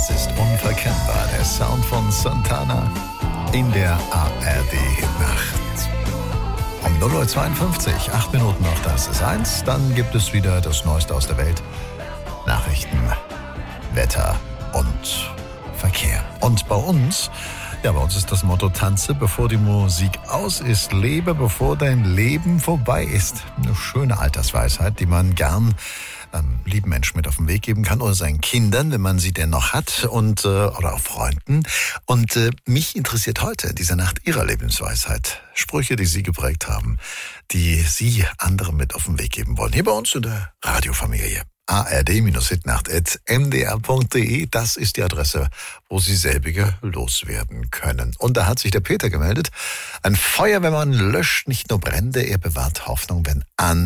Das ist unverkennbar, der Sound von Santana in der ARD-Nacht. Um 0:52 Uhr, 8 Minuten noch, das ist 1. Dann gibt es wieder das Neueste aus der Welt. Nachrichten, Wetter und Verkehr. Und bei uns ist das Motto: Tanze, bevor die Musik aus ist. Lebe, bevor dein Leben vorbei ist. Eine schöne Altersweisheit, die man gern lieben Menschen mit auf den Weg geben kann oder seinen Kindern, wenn man sie denn noch hat, und oder auch Freunden. Und mich interessiert heute in dieser Nacht Ihre Lebensweisheit. Sprüche, die Sie geprägt haben, die Sie anderen mit auf den Weg geben wollen. Hier bei uns in der Radiofamilie. ard-hitnacht@mdr.de, das ist die Adresse, wo Sie selbige loswerden können. Und da hat sich der Peter gemeldet. Ein Feuer, wenn man löscht, nicht nur Brände, er bewahrt Hoffnung, wenn